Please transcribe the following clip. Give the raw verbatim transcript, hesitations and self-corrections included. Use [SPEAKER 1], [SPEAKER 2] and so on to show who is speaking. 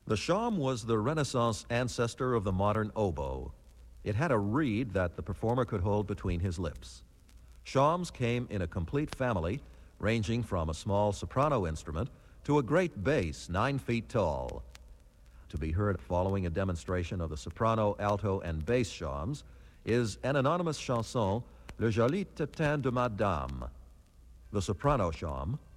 [SPEAKER 1] The shawm was the Renaissance ancestor of the modern oboe. It had a reed that the performer could hold between his lips. Shawms came in a complete family, ranging from a small soprano instrument to a great bass nine feet tall. To be heard following a demonstration of the soprano, alto, and bass shawms is an anonymous chanson, Le Joli Tetin de Madame. The soprano shawm,